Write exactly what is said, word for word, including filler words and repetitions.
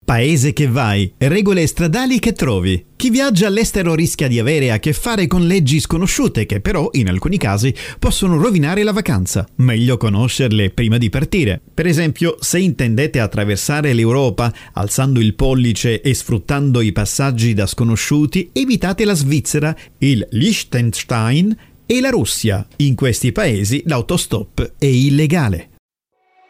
Paese che vai, regole stradali che trovi. Chi viaggia all'estero rischia di avere a che fare con leggi sconosciute che però, in alcuni casi, possono rovinare la vacanza. Meglio conoscerle prima di partire. Per esempio, se intendete attraversare l'Europa alzando il pollice e sfruttando i passaggi da sconosciuti, evitate la Svizzera, il Liechtenstein e la Russia. In questi paesi l'autostop è illegale.